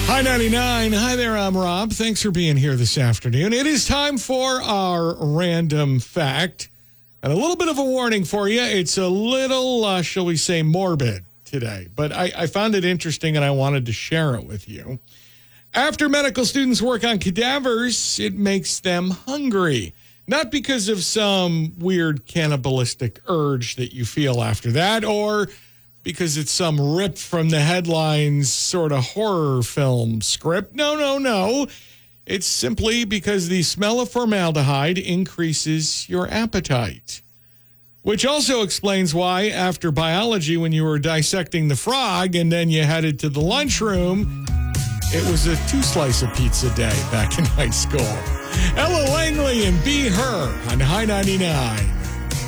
Hi 99. Hi there, I'm Rob. Thanks for being here this afternoon. It is time for our random fact. And a little bit of a warning for you. It's a little, shall we say, morbid today. But I found it interesting and I wanted to share it with you. After medical students work on cadavers, it makes them hungry. Not because of some weird cannibalistic urge that you feel after that, or because it's some ripped from the headlines sort of horror film script. No. It's simply because the smell of formaldehyde increases your appetite. Which also explains why, after biology, when you were dissecting the frog and then you headed to the lunchroom, it was a 2-slice-of-pizza day back in high school. Ella Langley and Be Her on High 99.